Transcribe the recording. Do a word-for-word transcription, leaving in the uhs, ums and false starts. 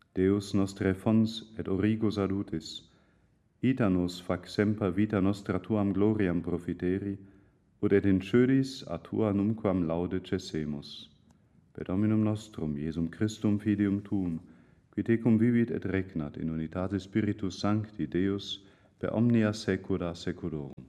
Deus nostre fons et origo salutis, ita nos fac semper vita nostra tuam gloriam profiteri, ut et in cödis a tua numquam laude cessemus. Per Dominum nostrum, Iesum Christum filium tuum, qui tecum vivit et regnat in unitate Spiritus Sancti Deus, per omnia saecula saeculorum.